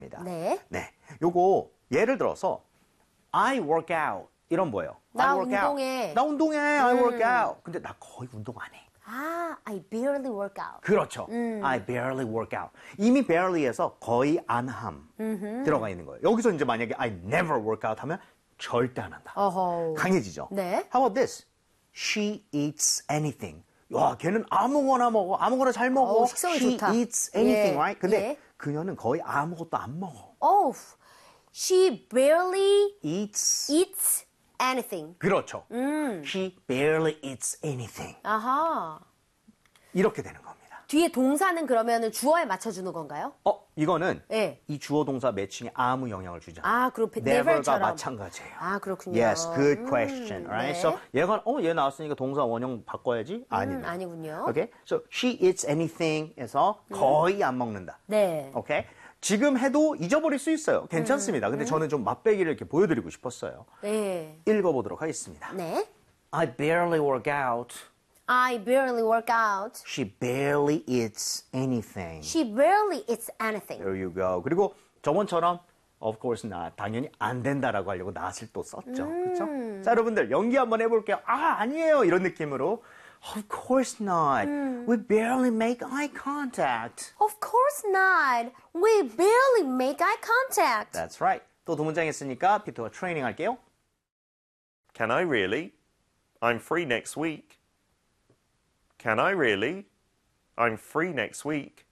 네. 네. 요거 예를 들어서 I work out 이런 뭐예요? 나 I work out. 운동해. 나 운동해. I work out. 근데 나 거의 운동 안 해. 아, I barely work out. 그렇죠. I barely work out. 이미 barely에서 거의 안 함 들어가 있는 거예요. 여기서 이제 만약에 I never work out 하면 절대 안 한다. 어허. 강해지죠. 네. How about this? She eats anything. 야, 걔는 아무거나 먹어. 아무거나 잘 먹어. 식성이 She 좋다. eats anything, 예, right? 근데 예. 그녀는 거의 아무것도 안 먹어. Oh, she barely Eats. anything. 그렇죠. She barely eats anything. 아하. 이렇게 되는 겁니다. 뒤에 동사는 그러면은 주어에 맞춰주는 건가요? 이거는 예. 이 주어 동사 매칭에 아무 영향을 주지 않아요. 아, 그럼 never가 never처럼. 마찬가지예요. 아, 그렇군요. Yes, good question. Right? 네. So 얘가 얘 나왔으니까 동사 원형 바꿔야지? 아니네. 아니군요. Okay? So she eats anything에서 거의 안 먹는다. 네. 오케이? 지금 해도 잊어버릴 수 있어요. 괜찮습니다. 근데 저는 좀 맛배기를 이렇게 보여드리고 싶었어요. 네. 읽어보도록 하겠습니다. 네. I barely work out. I barely work out. She barely eats anything. She barely eats anything. There you go. 그리고 저번처럼 of course not. 당연히 안 된다라고 하려고 not을 또 썼죠. 그렇죠? 자, 여러분들 연기 한번 해볼게요. 아니에요. 이런 느낌으로. Of course not. We barely make eye contact. Of course not. We barely make eye contact. That's right. 또 두 문장 했으니까 피터가 트레이닝 할게요. Can I really? I'm free next week. Can I really? I'm free next week.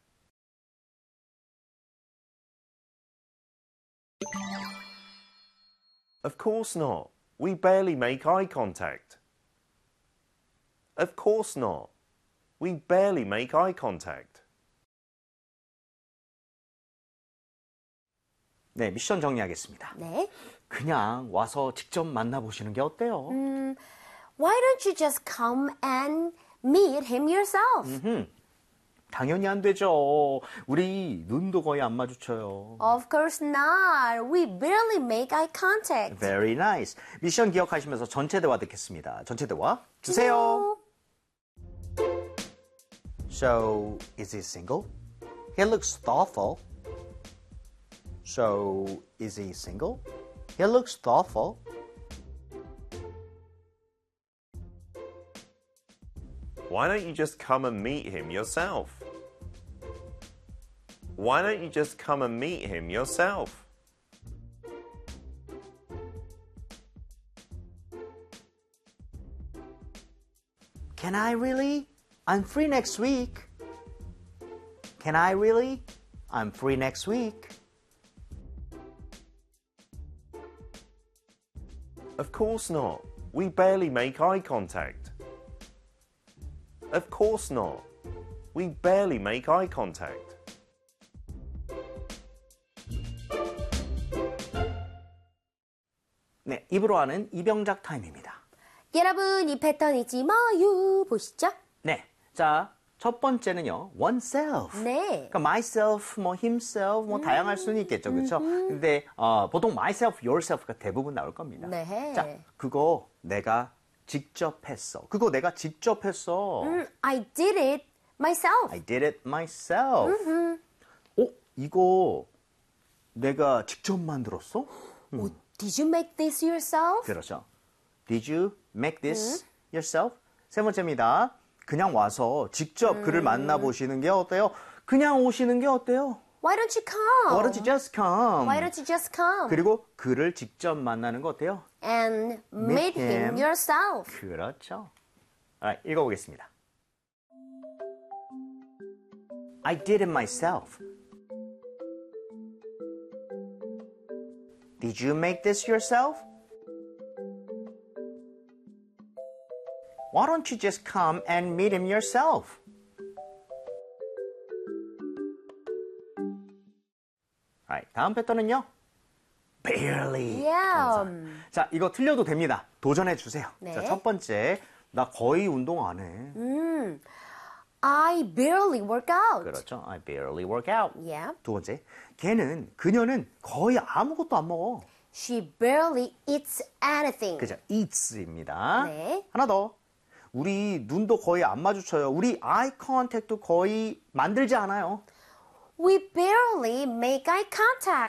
Of course not. We barely make eye contact. Of course not. We barely make eye contact. 네, 미션 정리하겠습니다. 네. 그냥 와서 직접 만나보시는 게 어때요? Why don't you just come and meet him yourself? 당연히 안 되죠. 우리 눈도 거의 안 마주쳐요. Of course not. We barely make eye contact. Very nice. 미션 기억하시면서 전체 대화 듣겠습니다. 전체 대화 주세요. So, is he single? He looks thoughtful. So, is he single? He looks thoughtful. Why don't you just come and meet him yourself? Why don't you just come and meet him yourself? Can I really? I'm free next week. Can I really? I'm free next week. Of course not. We barely make eye contact. Of course not. We barely make eye contact. 네, 입으로 하는 이병작 타임입니다. 여러분, 이 패턴 잊지 마요. 보시죠. 네, 자, 첫 번째는요, oneself. 네. 그러니까 myself, 뭐 himself, 뭐 다양할 수는 있겠죠, 그렇죠? 근데 보통 myself, yourself가 대부분 나올 겁니다. 네. 자, 그거 내가 직접 했어. 그거 내가 직접 했어. I did it myself. I did it myself. 이거 내가 직접 만들었어? Did you make this yourself? 그렇죠. Did you make this yourself? 세 번째입니다. 그냥 와서 직접 그를 만나보시는 게 어때요? 그냥 오시는 게 어때요? Why don't you come? Why don't you just come? Why don't you just come? 그리고 그를 직접 만나는 거 어때요? And meet him yourself. 그렇죠. 읽어보겠습니다. I did it myself. Did you make this yourself? Why don't you just come and meet him yourself? 다음 패턴은요. barely. Yeah. 자, 이거 틀려도 됩니다. 도전해 주세요. 네. 자, 첫 번째. 나 거의 운동 안 해. I barely work out. 그렇죠. I barely work out. Yeah. 두 번째. 그녀는 거의 아무것도 안 먹어. She barely eats anything. 그죠. eats입니다. 네. 하나 더. 우리 눈도 거의 안 마주쳐요. 우리 eye contact도 거의 만들지 않아요. We barely make eye contact.